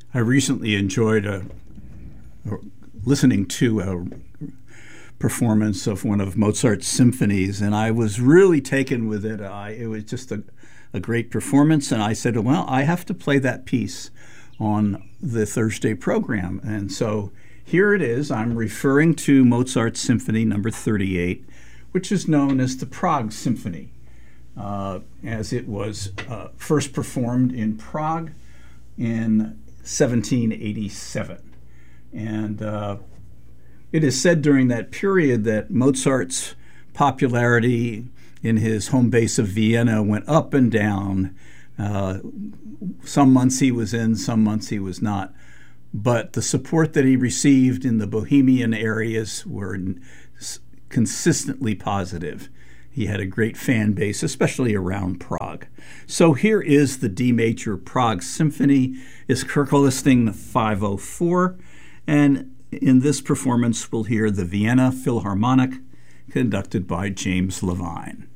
I recently enjoyed listening to a performance of one of Mozart's symphonies, and I was really taken with it. It was just a great performance, and I said, well, I have to play that piece on the Thursday program. And so here it is. I'm referring to Mozart's Symphony Number 38, which is known as the Prague Symphony, as it was first performed in Prague in 1787. And it is said during that period that Mozart's popularity in his home base of Vienna went up and down. Some months he was in, some months he was not. But the support that he received in the Bohemian areas were consistently positive. He had a great fan base, especially around Prague. So here is the D major Prague Symphony. It's Kirchelisting 504. And in this performance, we'll hear the Vienna Philharmonic, conducted by James Levine.